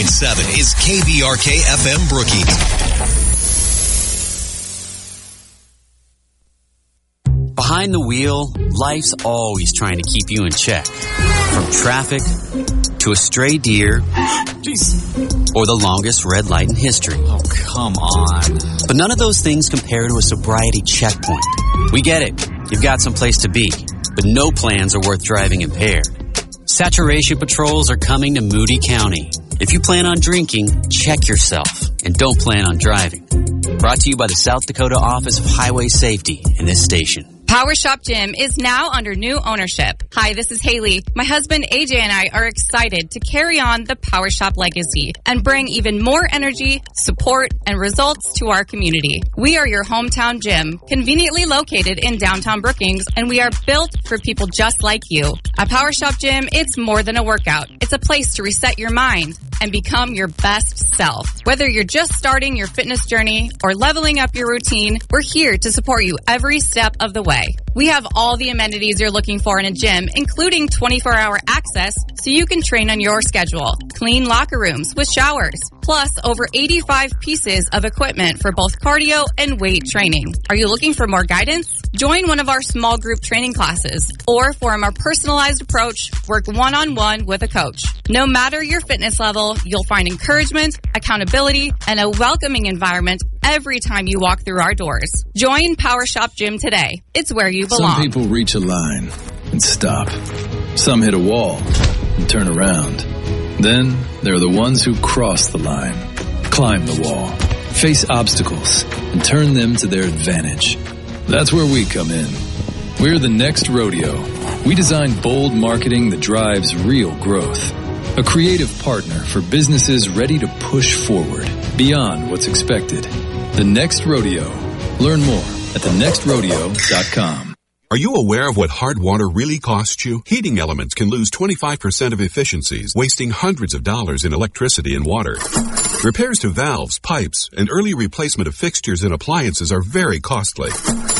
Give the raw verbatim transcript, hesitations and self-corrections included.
point seven is K B R K F M Brookings. Behind the wheel, life's always trying to keep you in check. From traffic to a stray deer, Jeez. Or the longest red light in history. Oh, come on. But none of those things compare to a sobriety checkpoint. We get it. You've got some place to be, but no plans are worth driving impaired. Saturation patrols are coming to Moody County. If you plan on drinking, check yourself and don't plan on driving. Brought to you by the South Dakota Office of Highway Safety and this station. Power Shop Gym is now under new ownership. Hi, this is Haley. My husband A J and I are excited to carry on the Power Shop legacy and bring even more energy, support, and results to our community. We are your hometown gym, conveniently located in downtown Brookings, and we are built for people just like you. At Power Shop Gym, it's more than a workout. It's a place to reset your mind and become your best self. Whether you're just starting your fitness journey or leveling up your routine, we're here to support you every step of the way. We have all the amenities you're looking for in a gym, including twenty-four hour access so you can train on your schedule. Clean locker rooms with showers, plus over eighty-five pieces of equipment for both cardio and weight training. Are you looking for more guidance? Join one of our small group training classes, or for a more personalized approach, work one-on-one with a coach. No matter your fitness level, you'll find encouragement, accountability, and a welcoming environment every time you walk through our doors. Join Power Shop Gym today. It's where you belong. Some people reach a line and stop. Some hit a wall and turn around. Then there are the ones who cross the line, climb the wall, face obstacles, and turn them to their advantage. That's where we come in. We're the Next Rodeo. We design bold marketing that drives real growth. A creative partner for businesses ready to push forward beyond what's expected. The Next Rodeo. Learn more at the next rodeo dot com. Are you aware of what hard water really costs you? Heating elements can lose twenty-five percent of efficiencies, wasting hundreds of dollars in electricity and water. Repairs to valves, pipes, and early replacement of fixtures and appliances are very costly.